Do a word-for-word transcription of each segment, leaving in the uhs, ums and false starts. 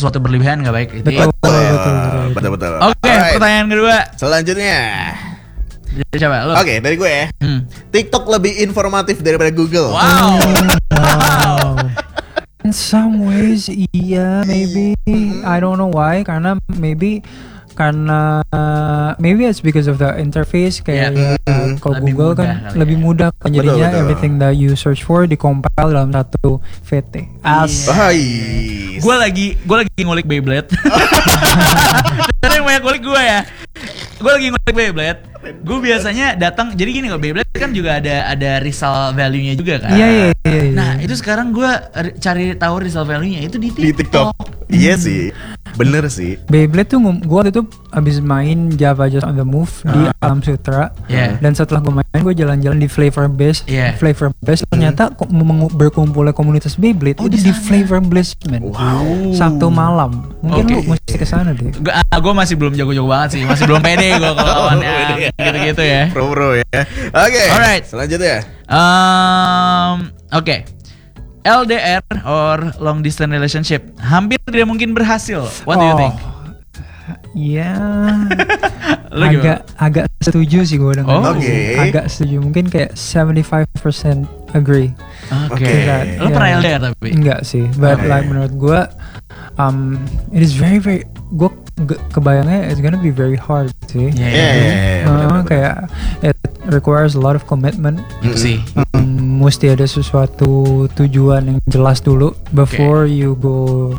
sesuatu berlebihan nggak baik. Itu Betul, ya. betul, betul, betul, betul, betul. Oke, okay, pertanyaan kedua. Selanjutnya. Coba lo. Oke, okay, dari gue ya. Hmm. TikTok lebih informatif daripada Google. Wow. Wow. In some ways, iya, maybe. I don't know why. Karena maybe karena maybe it's because of the interface kayak yeah. uh, kalau Google kan mudah, lebih mudah kan jadinya betul, betul. Everything that you search for di-compile dalam satu V T. As. Yes. Gue lagi gue lagi ngulik Beyblade. Karena yang banyak ngulik gue ya. Gue lagi ngulik Beyblade. Gue biasanya datang, jadi gini kok, Beyblade kan juga ada ada resale value-nya juga kan. Iya iya iya. Nah itu sekarang gue cari tahu resale value-nya itu di TikTok. Di TikTok. Iya sih. Bener sih. Beyblade tuh gue waktu itu abis main Java Just on the Move uh. di Alam Sutra yeah. dan setelah gue main gue jalan-jalan di Flavor Base yeah. Flavor Base ternyata mm. berkumpulnya komunitas Beyblade oh, itu di, di Flavor Base man. Wow. Sabtu malam mungkin okay. lu mesti kesana deh. Gue gue masih belum jago-jago banget sih, masih belum pede gue kalau lawannya gitu-gitu ya. Pro-pro ya. Oke. Okay. Alright. Selanjutnya. Um, Oke. Okay. L D R or long distance relationship hampir tidak mungkin berhasil. What do you think? Ya, agak agak setuju sih gue dengan oh, okay. agak setuju mungkin kayak seventy-five percent agree. Oke. Okay. Lo pernah L D R tapi? Enggak sih, but okay. like menurut gue, um, it is very very gue kebayangnya it's gonna be very hard sih. Yeah, yeah, yeah, yeah, uh, bener-bener. Kayak it requires a lot of commitment. Mm-hmm. sih. Um, mesti ada sesuatu tujuan yang jelas dulu before okay. you go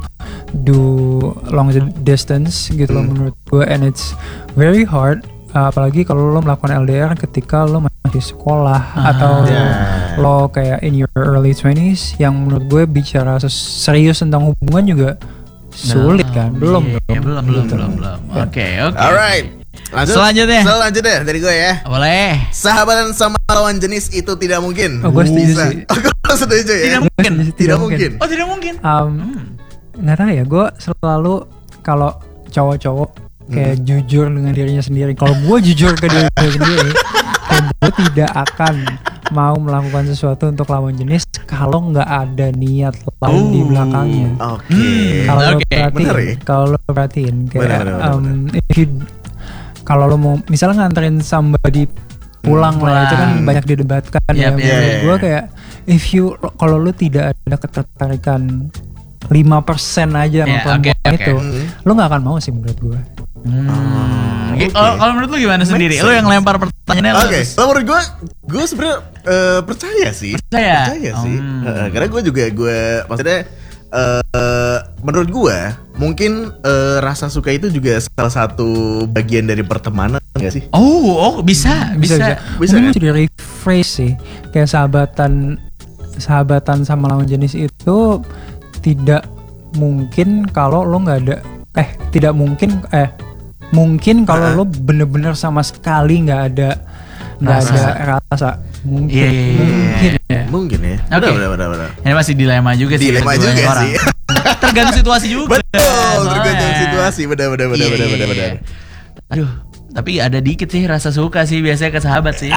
do long distance gitu mm. loh menurut gue, and it's very hard. Uh, apalagi kalau lo melakukan L D R ketika lo masih sekolah ah, atau yeah. lo kayak in your early twenties yang menurut gue bicara serius tentang hubungan juga sulit nah, kan belum iya, belum belum belum belum belum oke oke alright lanjut selanjutnya selanjutnya dari gue ya boleh sahabatan sama lawan jenis itu tidak mungkin oh gue setuju sih oh, gue setuju ya tidak mungkin tidak, tidak mungkin oh tidak mungkin um, hmm. nggak tahu ya gue selalu kalau cowok-cowok kayak hmm. jujur dengan dirinya sendiri. Kalau gue jujur ke diri gue sendiri kayak gue tidak akan mau melakukan sesuatu untuk lawan jenis kalau nggak ada niat lain uh, di belakangnya. Oke. Okay. Kalau okay. lo perhatiin, ya? kalau lo perhatiin kayak bener, bener, bener, um, if you kalau lo mau misalnya nganterin somebody pulang hmm, lah itu kan banyak didebatkan yep, ya. Yeah, yeah, gue kayak if you kalau lo tidak ada ketertarikan lima persen aja yeah, sama perempuan okay, itu, okay. lo nggak akan mau sih menurut gue. Hmm. Oh, okay. Kalau kalau menurut lu gimana sendiri? Lu yang lempar pertanyaannya. Oke. Okay. Kalau menurut gue, gue sebenarnya uh, percaya sih. Percaya. Percaya sih. Hmm. Uh, karena gue juga gue maksudnya uh, menurut gue mungkin uh, rasa suka itu juga salah satu bagian dari pertemanan nggak sih? Oh, oh bisa, bisa, bisa. bisa mungkin kan? Jadi rephrase sih, kayak sahabatan, sahabatan sama lawan jenis itu tidak mungkin kalau lo nggak ada, eh tidak mungkin, eh mungkin kalau uh. lo bener-bener sama sekali nggak ada, nggak ada rasa. Mungkin, yeah, yeah, yeah. mungkin ya. Mungkin ya. Oke. Okay. Ini masih dilema juga sih. Dilema juga sih. Orang. Tergantung situasi juga. Betul, tergantung situasi. Benar, benar, benar, benar, benar, benar. Aduh, tapi ada dikit sih rasa suka sih biasanya ke sahabat sih.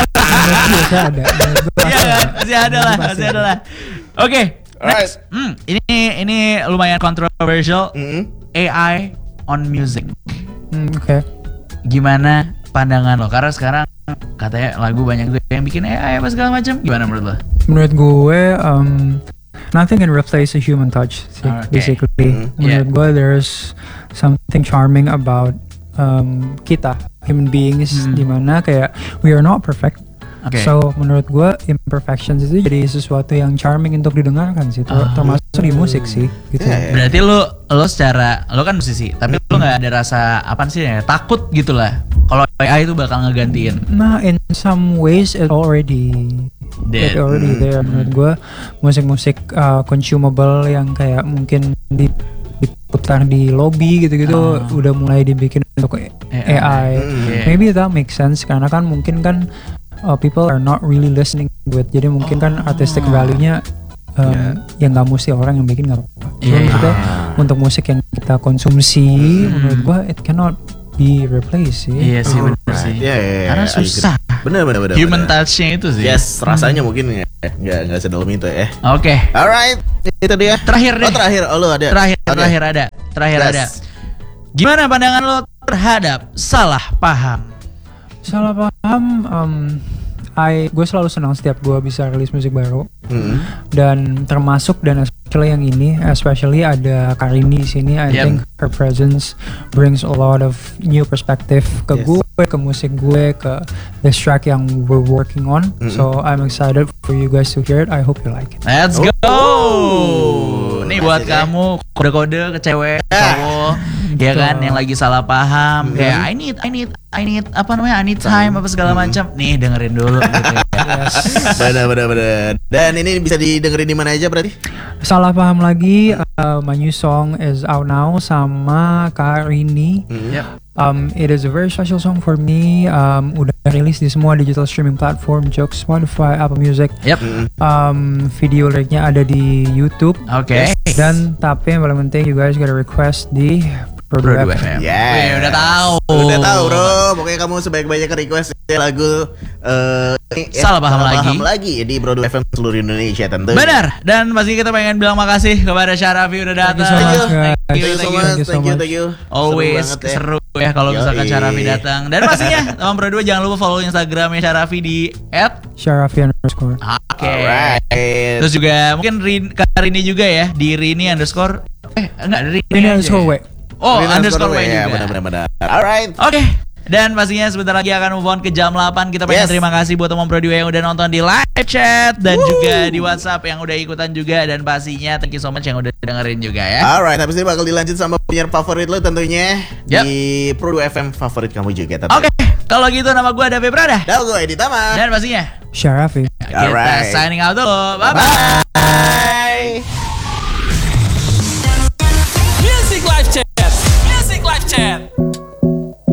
Biasa ada. Iya, masih ada lah, masih ada lah. Oke, next. Hmm, ini ini lumayan kontroversial. Mm-hmm. A I on music. Hmm, Oke. Okay. Gimana pandangan lo? Karena sekarang katanya lagu banyak juga yang bikin A I apa segala macam. Gimana menurut lo? Menurut gue, um, nothing can replace a human touch. Sih, okay. Basically, mm-hmm. menurut yeah. gue there's something charming about um, kita human beings, mm. dimana kayak we are not perfect. Okay. So menurut gue imperfections itu jadi sesuatu yang charming untuk didengarkan sih, ter- oh. termasuk di musik sih. Gitu. Yeah. Berarti lo lo secara lo kan musisi, tapi lo nggak ada rasa apa sih ya takut gitulah kalau A I itu bakal ngegantiin. Nah, in some ways it already Dead. it already mm. there. Menurut gue musik-musik uh, consumable yang kayak mungkin di diputar di lobby gitu-gitu oh. udah mulai dibikin untuk A I. Mm. Yeah. Maybe that makes sense karena kan mungkin kan Uh, people are not really listening to it, jadi mungkin oh. kan artistic value-nya um, yeah. yang nggak mesti orang yang bikin nggak apa-apa. Yeah. Jadi kita untuk musik yang kita konsumsi, mm. menurut gua it cannot be replaced sih. Iya sih oh, benar right. sih. Yeah, yeah, yeah. Karena susah. Bener bener bener. Human bener. touch-nya itu sih. Yes, rasanya mungkin nggak nggak nggak sedalam itu ya. Oke. Alright, itu dia. Terakhir deh. Oh terakhir, oh lu ada. Terakhir, Oke. terakhir ada. Terakhir Yes. ada. Gimana pandangan lo terhadap salah paham? Salah paham, um, I gue selalu senang setiap gue bisa rilis musik baru. Mm-hmm. Dan termasuk dan especially yang ini, especially ada Karini di sini. I Yep. think her presence brings a lot of new perspective ke Yes. gue, ke musik gue, ke this track yang we're working on. Mm-mm. So I'm excited for you guys to hear it. I hope you like it. Let's go. Oh. Nih buat Asik ya. kamu kode-kode ke cewek, cowok, ya kan yang lagi salah paham, kayak I need, I need, I need apa namanya, I need time apa segala macam. Nih dengerin dulu. Gitu ya. Bener bener bener. Dan ini bisa didengerin di mana aja berarti? Salah paham lagi, uh, my new song is out now sama Karini. Mm-hmm. Yep. Um, it is a very special song for me. Um, udah rilis di semua digital streaming platform, Joox, Spotify, Apple Music. Yep. Mm-hmm. Um, video liriknya ada di YouTube. Oke. Dan tapi yang paling penting, you guys gotta request di Pro Bro dua dua F M. F M. Yes. Wih, udah tahu. Udah tahu bro. Pokoknya kamu sebaik-baiknya request lagu eh, ini, ya, Salah paham lagi. paham lagi di Bro dua F M seluruh Indonesia tentu. Benar. Dan pasti kita pengen bilang makasih kepada Syarafi udah Thank you datang. so much, guys. Thank you so Thank you. much. Thank you so Thank you, much. thank you. Always Seru banget ya. seru ya kalau misalkan Yoi. Syarafi datang. Dan pastinya teman Pro dua jangan lupa follow Instagramnya Syarafi di at Syarafi underscore. Oke. Alright. Terus juga mungkin Rin, Karini juga ya di Rini underscore eh enggak Rini, Ini aja underscore ya. W. Oh Rina underscore W ya, juga. benar-benar. Alright. Oke. Dan pastinya sebentar lagi akan move on ke jam delapan. Kita pengen Yes. terima kasih buat teman Pro dua yang udah nonton di live chat dan juga di WhatsApp yang udah ikutan juga, dan pastinya thank you so much yang udah dengerin juga ya. Alright, habis ini bakal dilanjut sama penyiar favorit lo tentunya Yep. di Pro dua F M favorit kamu juga tentu. Oke, kalau gitu nama gue David Prada. Dan gue Edi Tama. Dan pastinya Syarafi. kita Alright. signing out dulu. Bye bye.